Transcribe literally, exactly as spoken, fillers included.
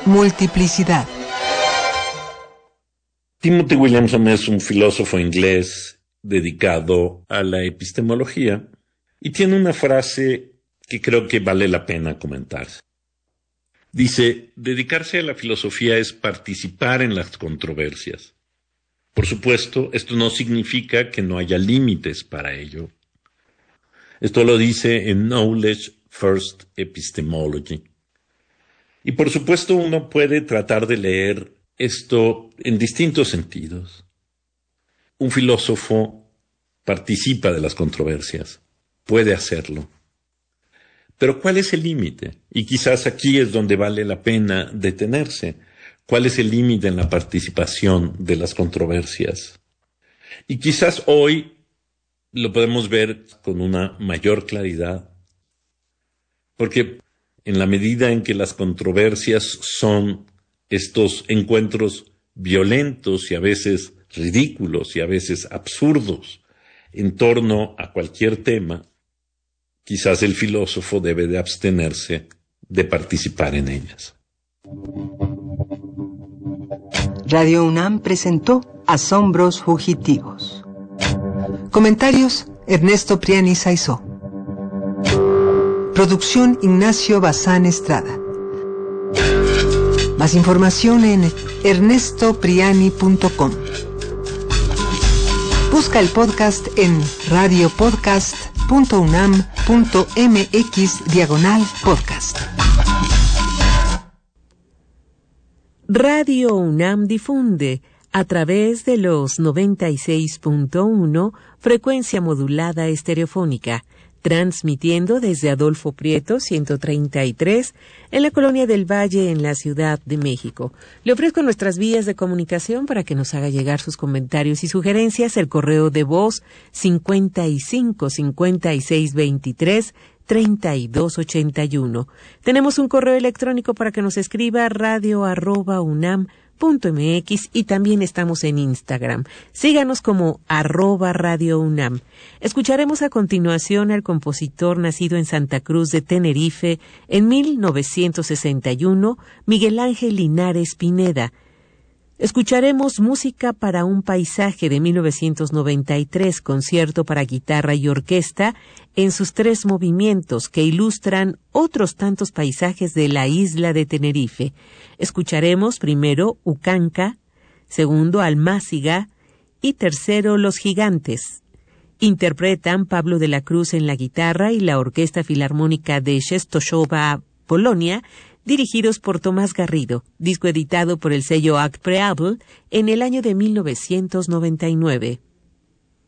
Multiplicidad. Timothy Williamson es un filósofo inglés dedicado a la epistemología y tiene una frase que creo que vale la pena comentar. Dice, dedicarse a la filosofía es participar en las controversias. Por supuesto, esto no significa que no haya límites para ello. Esto lo dice en Knowledge First Epistemology. Y por supuesto uno puede tratar de leer esto en distintos sentidos. Un filósofo participa de las controversias, puede hacerlo. Pero ¿cuál es el límite? Y quizás aquí es donde vale la pena detenerse. ¿Cuál es el límite en la participación de las controversias? Y quizás hoy lo podemos ver con una mayor claridad. Porque en la medida en que las controversias son estos encuentros violentos y a veces ridículos y a veces absurdos en torno a cualquier tema, quizás el filósofo debe de abstenerse de participar en ellas. Radio UNAM presentó Asombros Fugitivos. Comentarios: Ernesto Priani Saizó. Producción: Ignacio Bazán Estrada. Más información en ernesto priani punto com. Busca el podcast en radiopodcast punto unam punto mx diagonal podcast. Radio UNAM difunde a través de los noventa y seis punto uno frecuencia modulada estereofónica, transmitiendo desde Adolfo Prieto ciento treinta y tres en la Colonia del Valle en la Ciudad de México. Le ofrezco nuestras vías de comunicación para que nos haga llegar sus comentarios y sugerencias. El correo de voz cincuenta y cinco cincuenta y seis veintitrés treinta y dos ochenta y uno. Tenemos un correo electrónico para que nos escriba radio arroba unam punto mx y también estamos en Instagram. Síganos como arroba Radio UNAM. Escucharemos a continuación al compositor nacido en Santa Cruz de Tenerife en mil novecientos sesenta y uno, Miguel Ángel Linares Pineda. Escucharemos Música para un paisaje de mil novecientos noventa y tres, concierto para guitarra y orquesta en sus tres movimientos que ilustran otros tantos paisajes de la isla de Tenerife. Escucharemos primero Ucanca, segundo Almáciga y tercero Los Gigantes. Interpretan Pablo de la Cruz en la guitarra y la Orquesta Filarmónica de Częstochowa, Polonia, dirigidos por Tomás Garrido, disco editado por el sello Act Preable en el año de mil novecientos noventa y nueve.